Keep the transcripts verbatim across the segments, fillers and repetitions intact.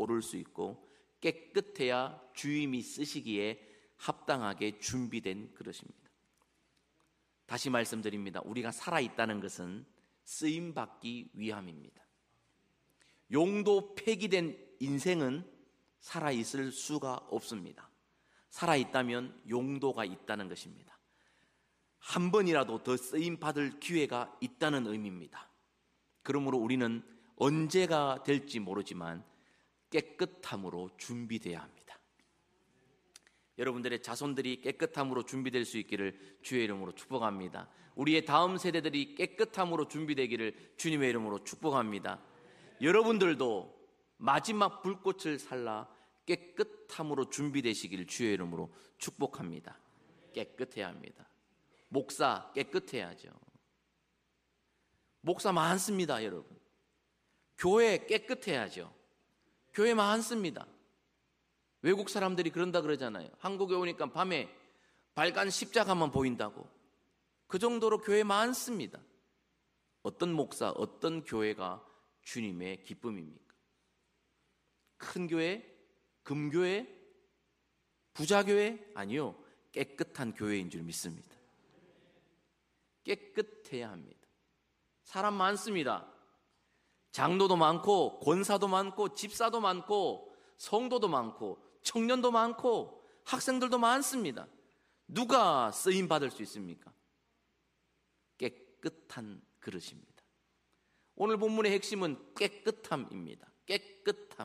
오를 수 있고 깨끗해야 주님이 쓰시기에 합당하게 준비된 그릇입니다. 다시 말씀드립니다. 우리가 살아있다는 것은 쓰임받기 위함입니다. 용도 폐기된 인생은 살아있을 수가 없습니다. 살아있다면 용도가 있다는 것입니다. 한 번이라도 더 쓰임받을 기회가 있다는 의미입니다. 그러므로 우리는 언제가 될지 모르지만 깨끗함으로 준비되어야 합니다. 여러분들의 자손들이 깨끗함으로 준비될 수 있기를 주의 이름으로 축복합니다. 우리의 다음 세대들이 깨끗함으로 준비되기를 주님의 이름으로 축복합니다. 여러분들도 마지막 불꽃을 살라 깨끗함으로 준비되시기를 주의 이름으로 축복합니다. 깨끗해야 합니다. 목사 깨끗해야죠. 목사 많습니다, 여러분. 교회 깨끗해야죠. 교회 많습니다. 외국 사람들이 그런다 그러잖아요. 한국에 오니까 밤에 빨간 십자가만 보인다고. 그 정도로 교회 많습니다. 어떤 목사, 어떤 교회가 주님의 기쁨입니까? 큰 교회? 금교회? 부자교회? 아니요. 깨끗한 교회인 줄 믿습니다. 깨끗해야 합니다. 사람 많습니다. 장로도 많고 권사도 많고 집사도 많고 성도도 많고 청년도 많고 학생들도 많습니다. 누가 쓰임 받을 수 있습니까? 깨끗한 그릇입니다. 오늘 본문의 핵심은 깨끗함입니다. 깨끗함.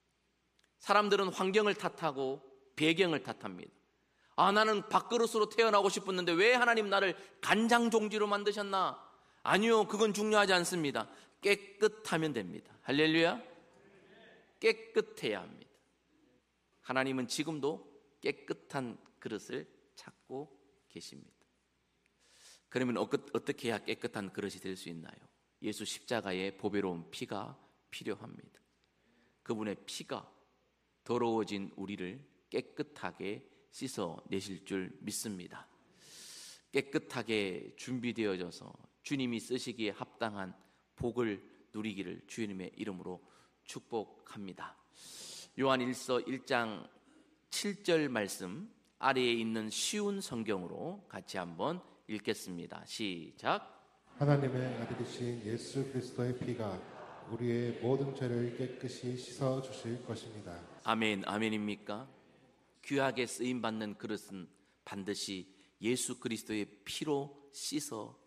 사람들은 환경을 탓하고 배경을 탓합니다. 아, 나는 밥그릇으로 태어나고 싶었는데 왜 하나님 나를 간장종지로 만드셨나? 아니요, 그건 중요하지 않습니다. 깨끗하면 됩니다. 할렐루야. 깨끗해야 합니다. 하나님은 지금도 깨끗한 그릇을 찾고 계십니다. 그러면 어떻게 해야 깨끗한 그릇이 될 수 있나요? 예수 십자가의 보배로운 피가 필요합니다. 그분의 피가 더러워진 우리를 깨끗하게 씻어내실 줄 믿습니다. 깨끗하게 준비되어져서 주님이 쓰시기에 합당한 복을 누리기를 주님의 이름으로 축복합니다. 요한일서 일 장 칠 절 말씀 아래에 있는 쉬운 성경으로 같이 한번 읽겠습니다. 시작. 하나님의 아들이신 예수 그리스도의 피가 우리의 모든 죄를 깨끗이 씻어 주실 것입니다. 아멘. 아멘입니까? 귀하게 쓰임받는 그릇은 반드시 예수 그리스도의 피로 씻어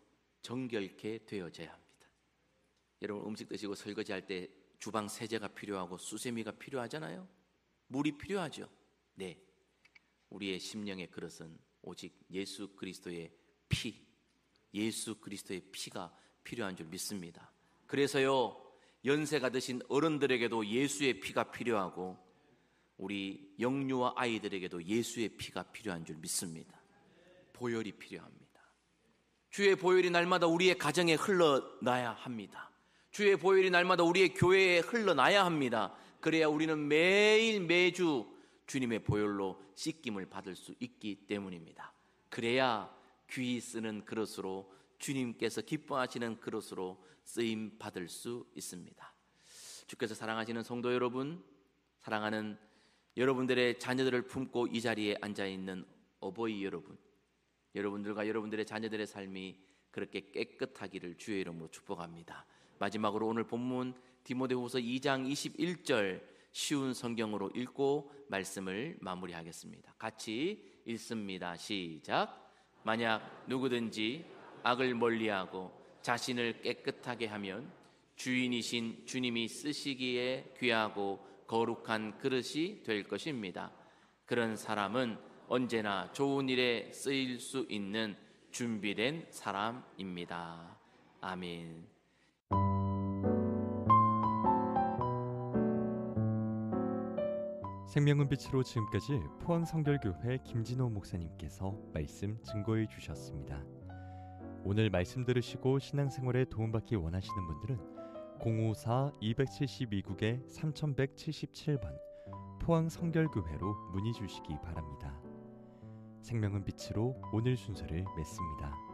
정결케 되어져야 합니다. 여러분, 음식 드시고 설거지할 때 주방 세제가 필요하고 수세미가 필요하잖아요. 물이 필요하죠. 네, 우리의 심령의 그릇은 오직 예수 그리스도의 피, 예수 그리스도의 피가 필요한 줄 믿습니다. 그래서요, 연세가 드신 어른들에게도 예수의 피가 필요하고 우리 영유아 아이들에게도 예수의 피가 필요한 줄 믿습니다. 보혈이 필요합니다. 주의 보혈이 날마다 우리의 가정에 흘러나야 합니다. 주의 보혈이 날마다 우리의 교회에 흘러나야 합니다. 그래야 우리는 매일 매주 주님의 보혈로 씻김을 받을 수 있기 때문입니다. 그래야 귀히 쓰는 그릇으로 주님께서 기뻐하시는 그릇으로 쓰임 받을 수 있습니다. 주께서 사랑하시는 성도 여러분, 사랑하는 여러분들의 자녀들을 품고 이 자리에 앉아있는 어버이 여러분, 여러분들과 여러분들의 자녀들의 삶이 그렇게 깨끗하기를 주의 이름으로 축복합니다. 마지막으로 오늘 본문 디모데후서 이 장 이십일 절 쉬운 성경으로 읽고 말씀을 마무리하겠습니다. 같이 읽습니다. 시작. 만약 누구든지 악을 멀리하고 자신을 깨끗하게 하면 주인이신 주님이 쓰시기에 귀하고 거룩한 그릇이 될 것입니다. 그런 사람은 언제나 좋은 일에 쓰일 수 있는 준비된 사람입니다. 아멘. 생명은 빛으로 지금까지 포항성결교회 김진호 목사님께서 말씀 증거해 주셨습니다. 오늘 말씀 들으시고 신앙생활에 도움받기 원하시는 분들은 공오사 이칠이 국에 삼천백칠십칠 번 포항성결교회로 문의 주시기 바랍니다. 생명은 빛으로 오늘 순서를 맺습니다.